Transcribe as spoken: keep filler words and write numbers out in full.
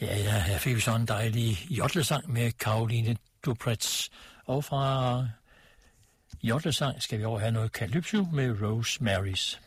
Ja, ja, her fik vi sådan en dejlig jodlesang med Caroline Duprez. Og fra jodlesang skal vi over have noget Calypso med Rosemary's.